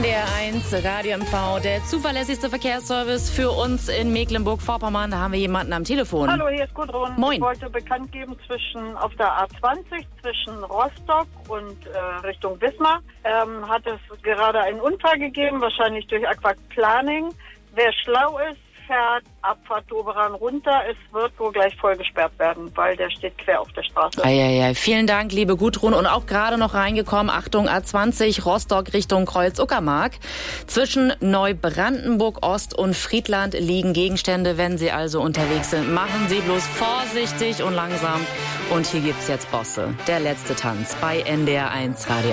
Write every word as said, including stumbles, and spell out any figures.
D R eins Radio M V, der zuverlässigste Verkehrsservice für uns in Mecklenburg-Vorpommern. Da haben wir jemanden am Telefon. Hallo, hier ist Gudrun. Moin. Ich wollte bekannt geben, zwischen auf der A zwanzig zwischen Rostock und äh, Richtung Wismar ähm, hat es gerade einen Unfall gegeben, wahrscheinlich durch Aquaplaning. Wer schlau ist, fährt Abfahrt Doberan runter. Es wird wohl gleich voll gesperrt werden, weil der steht quer auf der Straße. Eieiei. Vielen Dank, liebe Gudrun. Und auch gerade noch reingekommen, Achtung, A zwanzig Rostock Richtung Kreuz-Uckermark. Zwischen Neubrandenburg-Ost und Friedland liegen Gegenstände. Wenn Sie also unterwegs sind, machen Sie bloß vorsichtig und langsam. Und hier gibt's jetzt Bosse. Der letzte Tanz bei N D R eins Radio.